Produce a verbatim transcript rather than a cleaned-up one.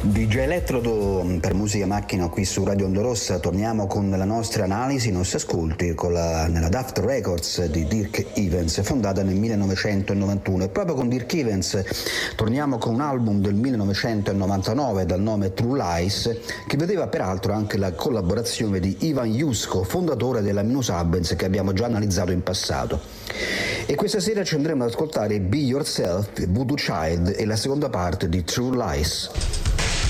D J Elettrodo per Musica Macchina qui su Radio Onda Rossa. Torniamo con le nostre analisi, i nostri ascolti con la, nella Daft Records di Dirk Evans, fondata nel millenovecentonovantuno, e proprio con Dirk Evans torniamo con un album del millenovecentonovantanove dal nome True Lies, che vedeva peraltro anche la collaborazione di Ivan Jusko, fondatore della Minus Albums, che abbiamo già analizzato in passato. E questa sera ci andremo ad ascoltare Be Yourself, Voodoo Child e la seconda parte di True Lies.